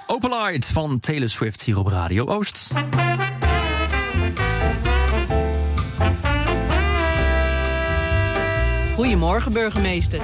Open Light van Taylor Swift hier op Radio Oost. Goedemorgen, burgemeester.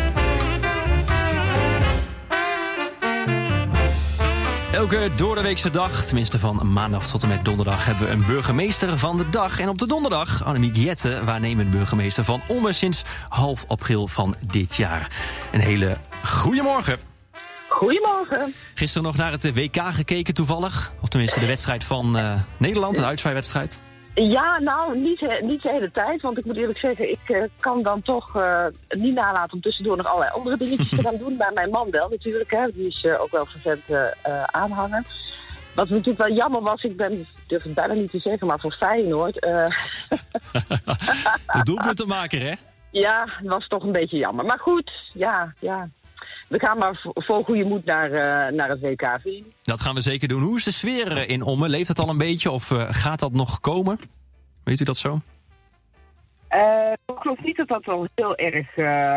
Elke doordeweekse dag, tenminste van maandag tot en met donderdag, hebben we een burgemeester van de dag. En op de donderdag, Annemiek Jette, waarnemend burgemeester van Ommen sinds half april van dit jaar. Een hele goede morgen. Goedemorgen. Gisteren nog naar het WK gekeken toevallig? Of tenminste de wedstrijd van Nederland, de uitzwaaiwedstrijd? Ja, nou, niet de hele tijd. Want ik moet eerlijk zeggen, ik kan dan toch niet nalaten om tussendoor nog allerlei andere dingetjes te gaan doen. Maar mijn man wel natuurlijk, hè. Die is ook wel vervent aanhanger. Wat natuurlijk wel jammer was, ik durf het bijna niet te zeggen, maar voor Feyenoord. De doelpuntenmaker, hè? Ja, dat was toch een beetje jammer. Maar goed, ja. We gaan maar vol goede moed naar het WK. Dat gaan we zeker doen. Hoe is de sfeer in Ommen? Leeft het al een beetje of gaat dat nog komen? Weet u dat zo? Ik geloof niet dat dat al heel erg...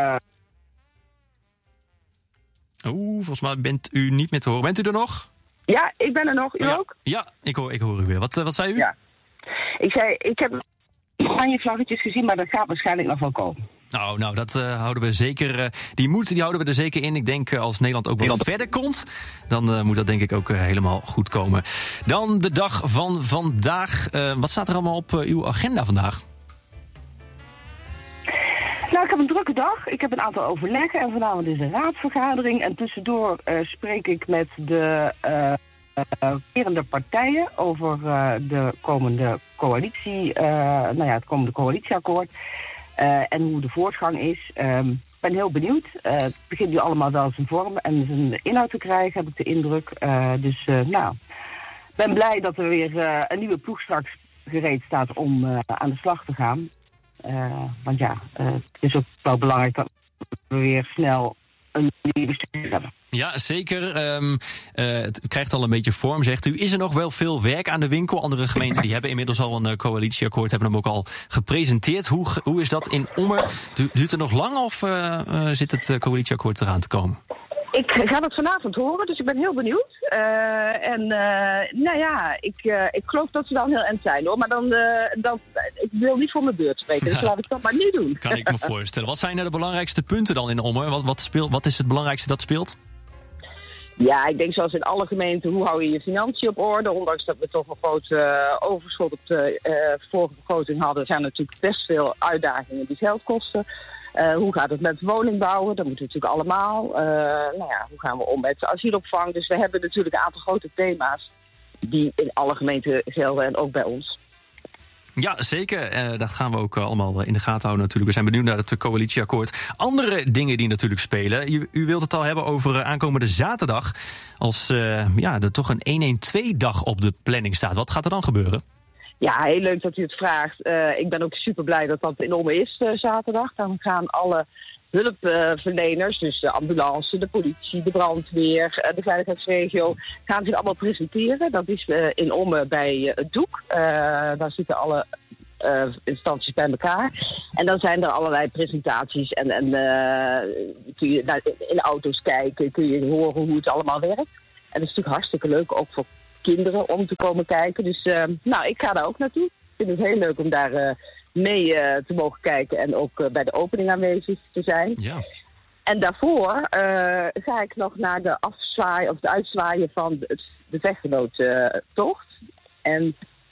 Volgens mij bent u niet meer te horen. Bent u er nog? Ja, ik ben er nog. U ook? Ja, ik hoor u weer. Wat zei u? Ja. Ik zei, ik heb oranje vlaggetjes gezien, maar dat gaat waarschijnlijk nog wel komen. Nou, dat houden we zeker. Die moed houden we er zeker in. Ik denk als Nederland ook wel verder komt, dan moet dat denk ik ook helemaal goed komen. Dan de dag van vandaag. Wat staat er allemaal op uw agenda vandaag? Nou, ik heb een drukke dag. Ik heb een aantal overleggen en vanavond is een raadsvergadering. En tussendoor spreek ik met de kerende partijen over de komende coalitie, het komende coalitieakkoord. En hoe de voortgang is. Ik ben heel benieuwd. Het begint nu allemaal wel zijn vorm en zijn inhoud te krijgen, heb ik de indruk. Ik ben blij dat er weer een nieuwe ploeg straks gereed staat om aan de slag te gaan. Want ja, het is ook wel belangrijk dat we weer snel een nieuwe bestuur hebben. Ja, zeker. Het krijgt al een beetje vorm, zegt u. Is er nog wel veel werk aan de winkel? Andere gemeenten die hebben inmiddels al een coalitieakkoord, hebben hem ook al gepresenteerd. Hoe is dat in Ommen? Duurt het nog lang of zit het coalitieakkoord eraan te komen? Ik ga dat vanavond horen, dus ik ben heel benieuwd. Ik geloof dat ze dan heel eind zijn, hoor. Maar ik wil niet voor mijn beurt spreken, dus laat ik dat maar niet doen. Kan ik me voorstellen. Wat zijn de belangrijkste punten dan in Ommen? Wat is het belangrijkste dat speelt? Ja, ik denk zoals in alle gemeenten, hoe hou je je financiën op orde? Ondanks dat we toch een groot overschot op de vorige begroting hadden, zijn er natuurlijk best veel uitdagingen die geld kosten. Hoe gaat het met woningbouwen? Dat moeten we natuurlijk allemaal. Hoe gaan we om met asielopvang? Dus we hebben natuurlijk een aantal grote thema's die in alle gemeenten gelden en ook bij ons. Ja, zeker. Dat gaan we ook allemaal in de gaten houden natuurlijk. We zijn benieuwd naar het coalitieakkoord. Andere dingen die natuurlijk spelen. U wilt het al hebben over aankomende zaterdag. Als er toch een 112-dag op de planning staat. Wat gaat er dan gebeuren? Ja, heel leuk dat u het vraagt. Ik ben ook super blij dat dat in Ommen is zaterdag. Dan gaan alle hulpverleners, dus de ambulance, de politie, de brandweer, de veiligheidsregio, gaan zich allemaal presenteren. Dat is in Ommen bij het Doek. Daar zitten alle instanties bij elkaar. En dan zijn er allerlei presentaties en kun je in auto's kijken, kun je horen hoe het allemaal werkt. En dat is natuurlijk hartstikke leuk, ook voor kinderen om te komen kijken. Dus ik ga daar ook naartoe. Ik vind het heel leuk om daar mee te mogen kijken en ook bij de opening aanwezig te zijn. Ja. En daarvoor ga ik nog naar de afzwaai of de uitzwaaien van de vechtgenoottocht. En